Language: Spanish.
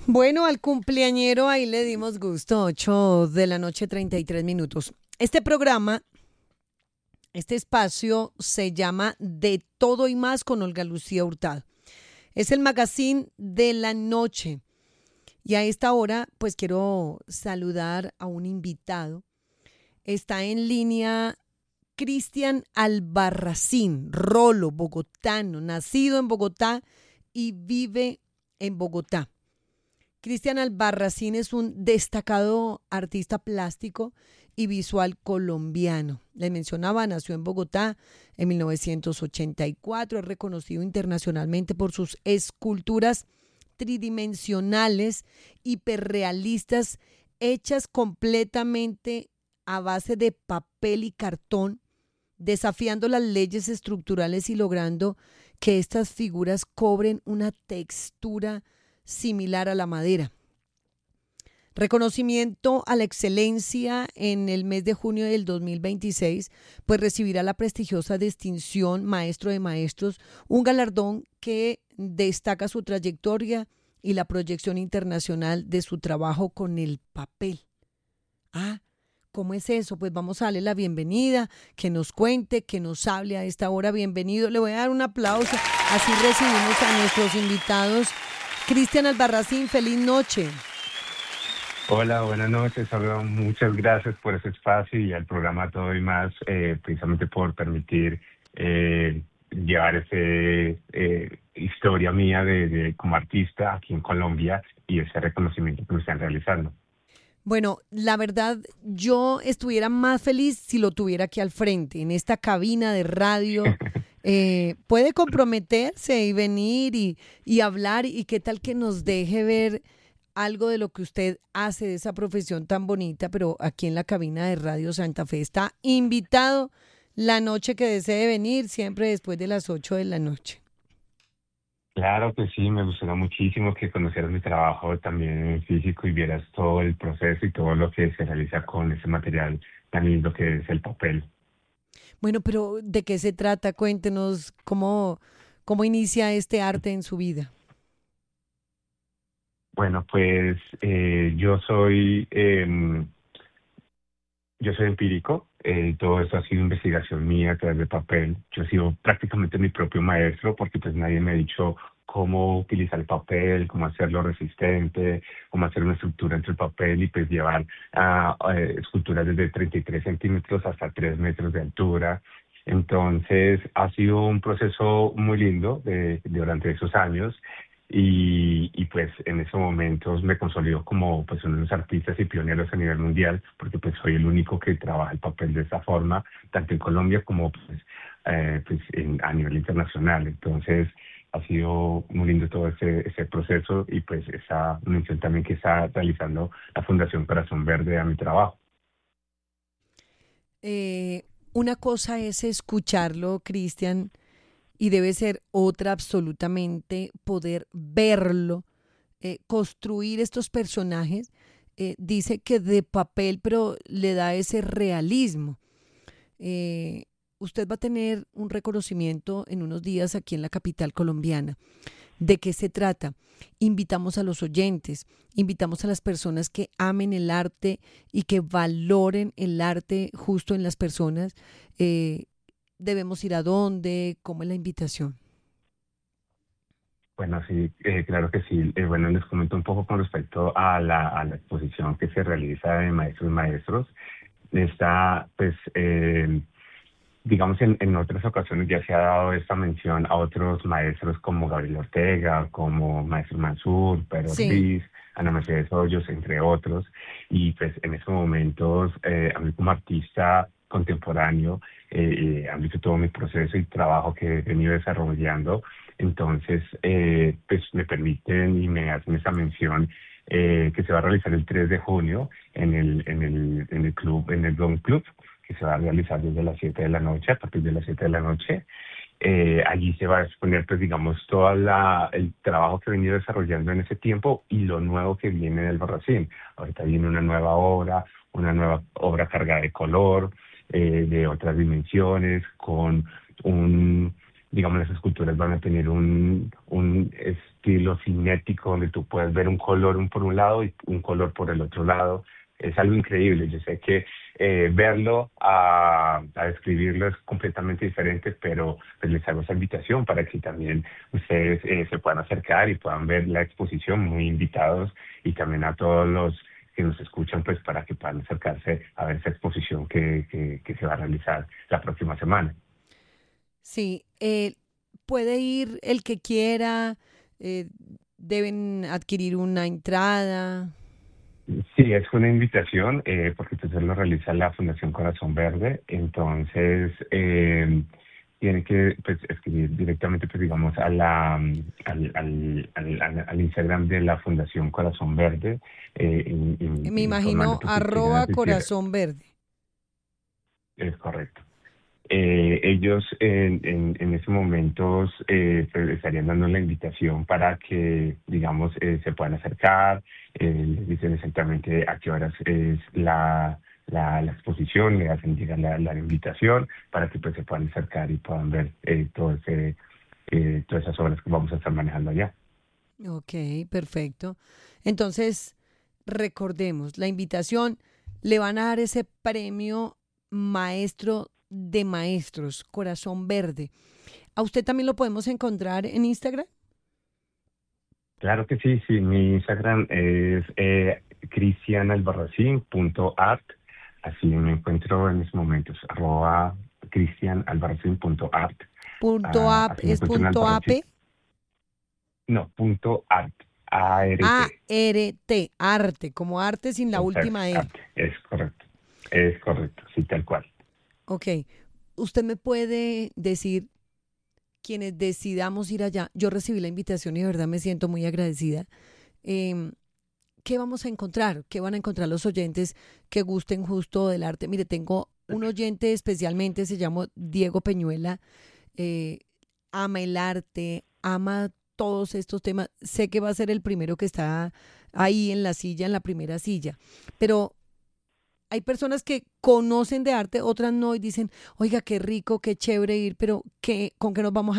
Bueno, al cumpleañero ahí le dimos gusto, 8 de la noche, 33 minutos. Este programa, este espacio se llama De Todo y Más con Olga Lucía Hurtado. Es el magazine de la noche. Y a esta hora, pues quiero saludar a un invitado. Está en línea Cristian Albarracín, rolo, bogotano, nacido en Bogotá y vive en Bogotá. Cristian Albarracín es un destacado artista plástico y visual colombiano. Les mencionaba, nació en Bogotá en 1984. Es reconocido internacionalmente por sus esculturas tridimensionales, hiperrealistas, hechas completamente a base de papel y cartón, desafiando las leyes estructurales y logrando que estas figuras cobren una textura similar a la madera. Reconocimiento a la excelencia en el mes de junio del 2026, pues recibirá la prestigiosa distinción Maestro de Maestros, un galardón que destaca su trayectoria y la proyección internacional de su trabajo con el papel. Ah, ¿cómo es eso? Pues vamos a darle la bienvenida, que nos cuente, que nos hable a esta hora. Bienvenido. Le voy a dar un aplauso. Así recibimos a nuestros invitados. Cristian Albarracín, feliz noche. Hola, buenas noches. Hola, muchas gracias por ese espacio y al programa Todo y Más, precisamente por permitir llevar esa historia mía como artista aquí en Colombia y ese reconocimiento que me están realizando. Bueno, la verdad, yo estuviera más feliz si lo tuviera aquí al frente, en esta cabina de radio. Puede comprometerse y venir y hablar y qué tal que nos deje ver algo de lo que usted hace de esa profesión tan bonita, pero aquí en la cabina de Radio Santa Fe está invitado la noche que desee venir, siempre después de las 8 de la noche. Claro que sí, me gustaría muchísimo que conocieras mi trabajo también en físico y vieras todo el proceso y todo lo que se realiza con ese material tan lindo que es el papel. Bueno, pero ¿de qué se trata? Cuéntenos cómo inicia este arte en su vida. Bueno, pues yo soy empírico, todo esto ha sido investigación mía a través de papel. Yo he sido prácticamente mi propio maestro porque pues nadie me ha dicho cómo utilizar el papel, cómo hacerlo resistente, cómo hacer una estructura entre el papel y pues llevar a esculturas desde 33 centímetros hasta 3 metros de altura. Entonces ha sido un proceso muy lindo durante esos años y pues en esos momentos me consolido como pues uno de los artistas y pioneros a nivel mundial, porque pues soy el único que trabaja el papel de esta forma, tanto en Colombia como a nivel internacional. Entonces ha sido muy lindo todo ese proceso y pues esa mención también que está realizando la Fundación Corazón Verde a mi trabajo. Una cosa es escucharlo, Cristian, y debe ser otra absolutamente poder verlo, construir estos personajes. Dice que de papel, pero le da ese realismo. Eh, Usted va a tener un reconocimiento en unos días aquí en la capital colombiana. ¿De qué se trata? Invitamos a los oyentes, invitamos a las personas que amen el arte y que valoren el arte justo en las personas. eh, Debemos ir a dónde, cómo es la invitación. Bueno, sí, claro que sí. Bueno, les comento un poco con respecto a la exposición que se realiza de Maestros y Maestros. Está, pues, digamos, en otras ocasiones ya se ha dado esta mención a otros maestros como Gabriel Ortega, como Maestro Mansur, Pedro Sí, Ortiz, Ana Mercedes Hoyos, entre otros. Y pues en estos momentos, a mí como artista contemporáneo, han visto todo mi proceso y trabajo que he venido desarrollando. Entonces, pues me permiten y me hacen esa mención que se va a realizar el 3 de junio en el Don Club, que se va a realizar desde las 7 de la noche, a partir de las 7 de la noche. Allí se va a exponer, pues, digamos, todo el trabajo que he venido desarrollando en ese tiempo y lo nuevo que viene del Barracín. Ahorita viene una nueva obra cargada de color, de otras dimensiones, con un digamos, las esculturas van a tener un estilo cinético donde tú puedes ver un color por un lado y un color por el otro lado. Es algo increíble. Yo sé que verlo a describirlo es completamente diferente, pero pues les hago esa invitación para que también ustedes se puedan acercar y puedan ver la exposición, muy invitados, y también a todos los que nos escuchan, pues para que puedan acercarse a ver esa exposición que se va a realizar la próxima semana. Sí, puede ir el que quiera, eh, deben adquirir una entrada. Sí, es una invitación porque pues lo realiza la Fundación Corazón Verde, entonces tiene que pues escribir directamente pues digamos a al Instagram de la Fundación Corazón Verde, Me informando imagino pues si quieren arroba asistir. corazón verde. Es correcto. Ellos en ese momento pues, estarían dando la invitación para que, digamos, se puedan acercar, les dicen exactamente a qué horas es la exposición, le hacen llegar la invitación para que pues se puedan acercar y puedan ver todas esas obras que vamos a estar manejando allá. Ok, perfecto. Entonces, recordemos, la invitación, le van a dar ese premio maestro de maestros, corazón verde. ¿A usted también lo podemos encontrar en Instagram? Claro que sí, sí, mi Instagram es cristianalbarracín.art, así me encuentro en estos momentos, arroba cristianalbarracín.art, Punto app así me es encuentro en punto ap. Albarracín, no, punto art, A A-R-T, R T, arte, como arte sin la exacto, última E. arte, es correcto, sí, tal cual. Ok, usted me puede decir, quienes decidamos ir allá, yo recibí la invitación y de verdad me siento muy agradecida. em, ¿Qué vamos a encontrar? ¿Qué van a encontrar los oyentes que gusten justo del arte? Mire, tengo un oyente especialmente, se llama Diego Peñuela, eh, ama el arte, ama todos estos temas. Sé que va a ser el primero que está ahí en la silla, en la primera silla, pero hay personas que conocen de arte, otras no, y dicen, oiga, qué rico, qué chévere ir, pero ¿qué, con qué nos vamos a